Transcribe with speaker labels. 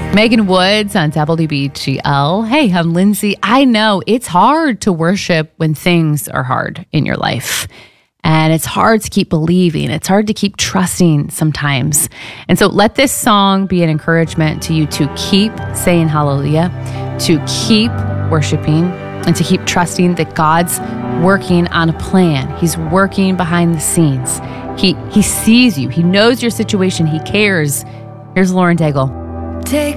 Speaker 1: Megan Woods on WBGL. Hey, I'm Lindsay. I know it's hard to worship when things are hard in your life. And it's hard to keep believing. It's hard to keep trusting sometimes. And so let this song be an encouragement to you to keep saying hallelujah, to keep worshiping, and to keep trusting that God's working on a plan. He's working behind the scenes. He sees you. He knows your situation. He cares. Here's Lauren Daigle.
Speaker 2: Take